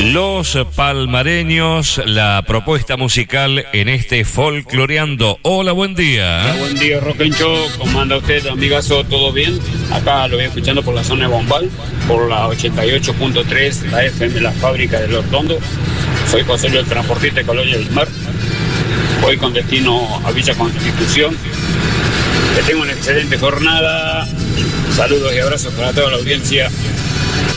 Los palmareños, la propuesta musical en este Folcloreando. Hola, buen día. Hola, buen día, Roquencho. ¿Cómo anda usted, amigazo? ¿Todo bien? Acá lo voy escuchando por la zona de Bombal, por la 88.3, la FM, la fábrica de Los Tondos. Soy José Luis, el transportista de Colonia del Mar. Hoy con destino a Villa Constitución. Que tenga una excelente jornada. Saludos y abrazos para toda la audiencia.